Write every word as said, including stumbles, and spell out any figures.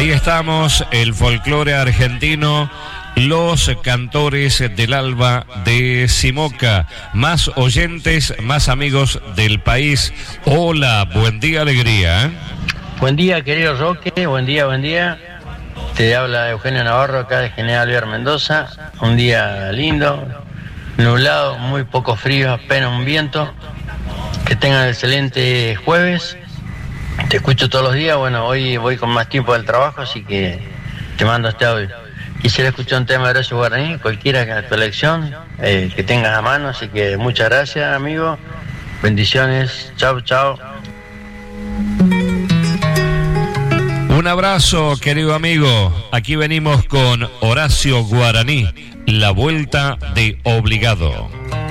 Ahí estamos, el folclore argentino, los cantores del Alba de Simoca, más oyentes, más amigos del país. Hola, buen día, alegría. Buen día, querido Roque, buen día, buen día. Te habla Eugenio Navarro, acá de General Alvear, Mendoza. Un día lindo, nublado, muy poco frío, apenas un viento. Que tengan excelente jueves. Te escucho todos los días. Bueno, hoy voy con más tiempo del trabajo, así que te mando este audio. Quisiera escuchar un tema de Horacio Guaraní, cualquiera que tu elección, eh, que tengas a mano. Así que muchas gracias, amigo. Bendiciones. Chao, chao. Un abrazo, querido amigo. Aquí venimos con Horacio Guaraní, La Vuelta de Obligado.